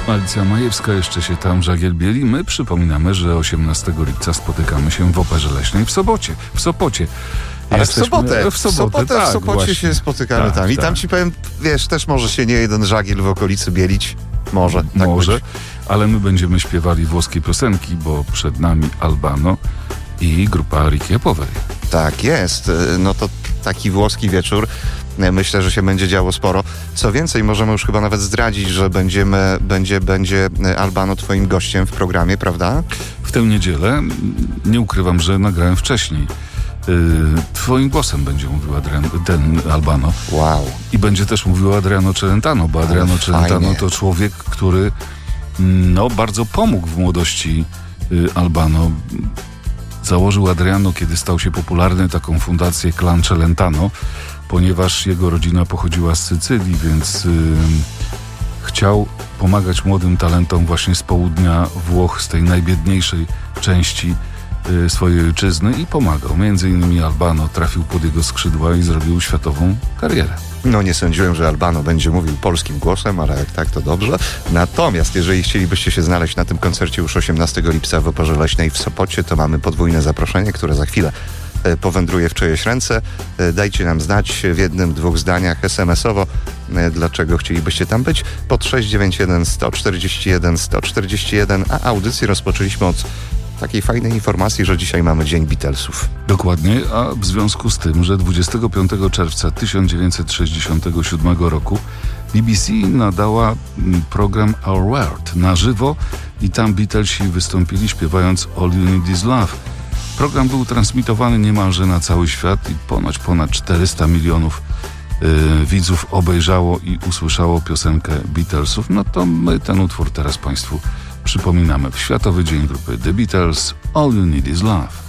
Alicja Majewska jeszcze się tam żagielbieli. My przypominamy, że 18 lipca spotykamy się w Operze Leśnej w Sopocie. Ale Jesteśmy w Sopocie właśnie. się spotykamy tam. I tam ci powiem, wiesz, też może się nie jeden żagiel w okolicy bielić. Może. Tak Może, być. ale my będziemy śpiewali włoskie piosenki, bo przed nami Albano i grupa Ricky Poveri. Tak jest. No to taki włoski wieczór. Myślę, że się będzie działo sporo. Co więcej, możemy już chyba nawet zdradzić, że będzie Albano twoim gościem w programie, prawda? W tę niedzielę, nie ukrywam, że nagrałem wcześniej. Twoim głosem będzie mówił Albano. Wow. I będzie też mówił Adriano Celentano, bo Adriano Celentano to człowiek, który bardzo pomógł w młodości Albano. Założył Adriano, kiedy stał się popularny, taką fundację Clan Celentano, ponieważ jego rodzina pochodziła z Sycylii, więc chciał pomagać młodym talentom właśnie z południa Włoch, z tej najbiedniejszej części swojej ojczyzny i pomagał. Między innymi Albano trafił pod jego skrzydła i zrobił światową karierę. No nie sądziłem, że Albano będzie mówił polskim głosem, ale jak tak, to dobrze. Natomiast jeżeli chcielibyście się znaleźć na tym koncercie już 18 lipca w Operze Leśnej w Sopocie, to mamy podwójne zaproszenie, które za chwilę powędruje w czyjeś ręce. Dajcie nam znać w jednym, dwóch zdaniach SMS-owo, dlaczego chcielibyście tam być. Pod 691 141 141, a audycję rozpoczęliśmy od takiej fajnej informacji, że dzisiaj mamy Dzień Beatlesów. Dokładnie, a w związku z tym, że 25 czerwca 1967 roku BBC nadała program Our World na żywo i tam Beatlesi wystąpili śpiewając All You Need Is Love. Program był transmitowany niemalże na cały świat i ponad 400 milionów widzów obejrzało i usłyszało piosenkę Beatlesów. No to my ten utwór teraz Państwu przypominamy w Światowy Dzień grupy The Beatles, All You Need Is Love.